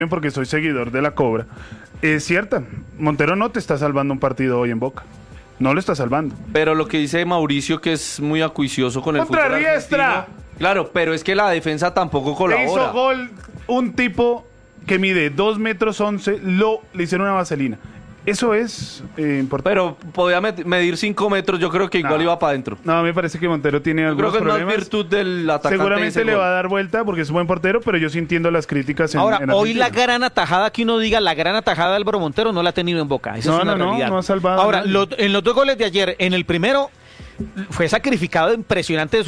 porque soy seguidor de la Cobra, es cierta. Montero no te está salvando un partido hoy en Boca. No lo está salvando. Pero lo que dice Mauricio, que es muy acuicioso con el ¡Contra fútbol Riestra! argentino. Claro, pero es que la defensa tampoco Le colabora. hizo gol un tipo que mide 2 metros 11, le hicieron una vaselina. Eso es importante. Pero podía medir 5 metros, yo creo que igual No. iba para adentro. No, me parece que Montero tiene Yo algunos creo que no es problemas. virtud del atacante. Seguramente ese le gol. va a dar vuelta porque es buen portero, pero yo sí entiendo las críticas en Ahora, en hoy la Argentina. gran atajada que uno diga, la gran atajada de Álvaro Montero no la ha tenido en Boca. Esa No, es una no, realidad. no ha salvado a Ahora, nadie. en los dos goles de ayer, en el primero fue sacrificado impresionante,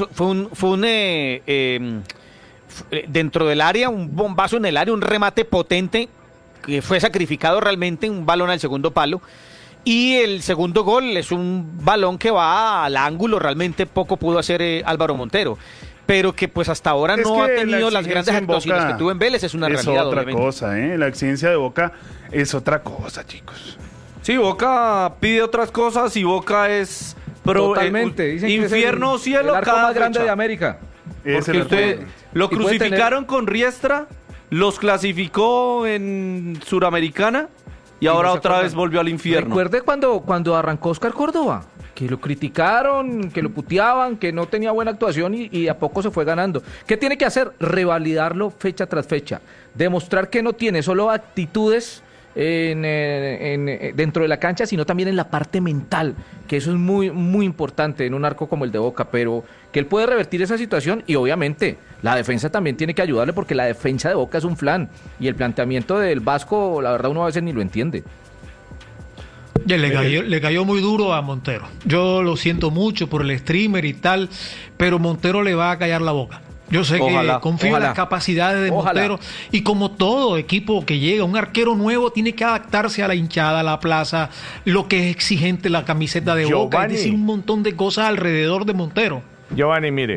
dentro del área, un bombazo en el área, un remate potente que fue sacrificado realmente, un balón al segundo palo. Y el segundo gol es un balón que va al ángulo, realmente poco pudo hacer Álvaro Montero. Pero que pues hasta ahora Es no ha que tenido la las grandes exigencia en actuaciones Boca que tuvo en Vélez, es una es realidad, otra obviamente. cosa, ¿eh? La exigencia de Boca es otra cosa, chicos. Sí, Boca pide otras cosas y Boca es... Totalmente. Dicen que infierno, es cielo, el arco cada más grande fecha. de América. Ese Porque es el usted problema. lo Y puede crucificaron con Riestra, los clasificó en Suramericana y ahora no se otra acuerdan. vez volvió al infierno. Recuerde cuando arrancó Oscar Córdoba, que lo criticaron, que lo puteaban, que no tenía buena actuación y a poco se fue ganando. ¿Qué tiene que hacer? Revalidarlo fecha tras fecha. Demostrar que no tiene solo actitudes dentro de la cancha, sino también en la parte mental, que eso es muy, muy importante en un arco como el de Boca, pero que él puede revertir esa situación y obviamente la defensa también tiene que ayudarle porque la defensa de Boca es un flan y el planteamiento del Vasco, la verdad uno a veces ni lo entiende. Ya le cayó muy duro a Montero. Yo lo siento mucho por el streamer y tal, pero Montero le va a callar la boca. Yo sé Ojalá, que confío en ojalá. las capacidades de Ojalá. Montero y como todo equipo que llega, un arquero nuevo tiene que adaptarse a la hinchada, a la plaza, lo que es exigente la camiseta de Boca, es Giovanni. decir, un montón de cosas alrededor de Montero. Giovanni, mire,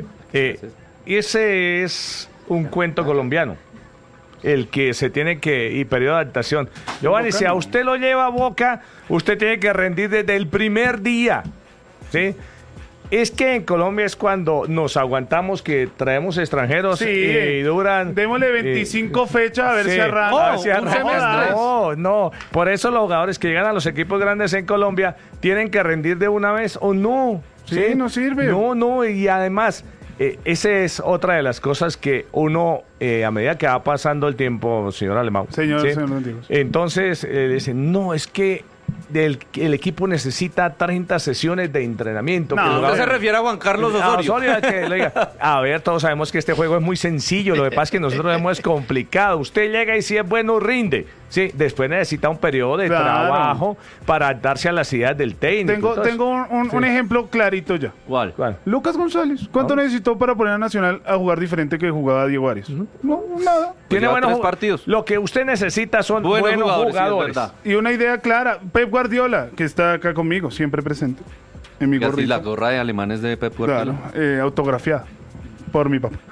ese es un cuento colombiano, el que se tiene que, y periodo de adaptación. Giovanni, si a usted lo lleva a Boca, usted tiene que rendir desde el primer día, ¿sí? Es que en Colombia es cuando nos aguantamos que traemos extranjeros Sí, y duran... Démosle 25 fechas a ver sí, si arranca. a ver si Un arranca. semestre. No. Por eso los jugadores que llegan a los equipos grandes en Colombia tienen que rendir de una vez o no. Sí, no sirve. No, y además, esa es otra de las cosas que uno, a medida que va pasando el tiempo, señor Alemão. Señor ¿sí? Rodríguez. Entonces, dicen, no, es que el equipo necesita 30 sesiones de entrenamiento. No, que los ¿Usted se jugadores- refiere a Juan Carlos Osorio? que le diga, a ver, todos sabemos que este juego es muy sencillo, lo que pasa es que nosotros lo vemos complicado. Usted llega y si es bueno, rinde. Sí, después necesita un periodo de Claro. trabajo para adaptarse a las ideas del técnico. Tengo un ejemplo clarito ya. ¿Cuál? ¿Cuál? Lucas González, ¿cuánto necesitó para poner a Nacional a jugar diferente que jugaba Diego Arias? No, nada. Tiene lleva buenos 3 partidos. Lo que usted necesita son buenos sí, jugadores. es verdad. Y una idea clara, Pep Guardiola, que está acá conmigo, siempre presente, en mi Y así gorrito. la gorra de alemanes de Pep Guardiola. Claro, autografiada por mi papá.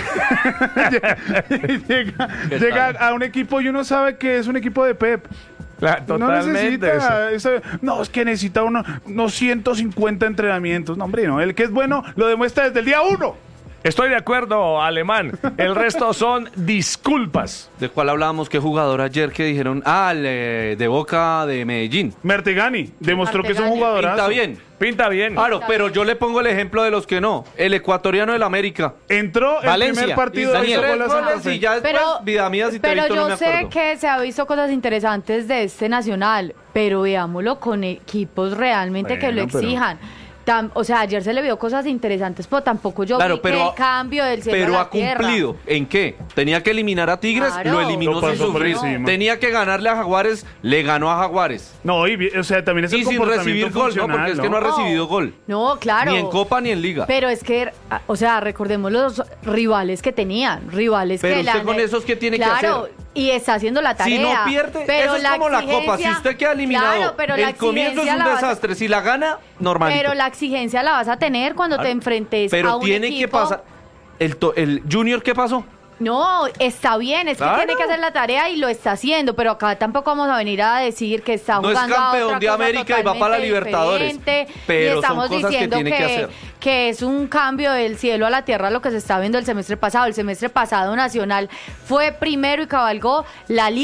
llega a un equipo y uno sabe que es un equipo de Pep. Claro, No totalmente. necesita no, es que necesita unos 150 entrenamientos. No, hombre, no. El que es bueno lo demuestra desde el día 1. Estoy de acuerdo, Alemán. El resto son disculpas. ¿De cuál hablábamos? ¿Qué jugador ayer que dijeron? De Boca de Medellín. Mertegani demostró que es un Mertegani. jugadorazo. Pinta bien. Pinta bien. Claro, pero yo le pongo el ejemplo de los que no. El ecuatoriano del América. Entró el Valencia, primer partido de Daniel. hizo gol a 3 Santa goles Fe. y ya después, vida mía, si te he Pero visto, yo no me sé acuerdo. que se ha visto cosas interesantes de este Nacional, pero veámoslo con equipos realmente que lo Bueno, pero- exijan. O sea, ayer se le vio cosas interesantes, pero tampoco yo Claro, vi pero que el cambio del cielo Pero a la ha tierra. cumplido. ¿En qué? Tenía que eliminar a Tigres, Claro. lo eliminó Lo sin pasó por sufrir. encima. Tenía que ganarle a Jaguares, le ganó a Jaguares. No, o sea, también es el Y sin comportamiento recibir gol, ¿no? funcional, Porque es que no ha ¿no? recibido gol. No, claro. Ni en Copa ni en Liga. Pero es que, o sea, recordemos los rivales que tenían, rivales Pero que usted con esos, ¿qué tiene que claro, hacer? y está haciendo la tarea. Si no pierde, pero eso es como la Copa. Si usted queda eliminado, claro, pero la el comienzo es exigencia un la vas a- desastre. Si la gana, normalito. Pero la exigencia la vas a tener cuando te enfrentes Pero a un tiene equipo. que pasar. El Junior, ¿qué pasó? No, está bien, es Claro. que tiene que hacer la tarea y lo está haciendo, pero acá tampoco vamos a venir a decir que está No es jugando a campeón otra de cosa América y va para la totalmente Libertadores, diferente, pero y son estamos cosas que diciendo tiene que hacer. que es un cambio del cielo a la tierra lo que se está viendo el semestre pasado. El semestre pasado Nacional fue primero y cabalgó la Liga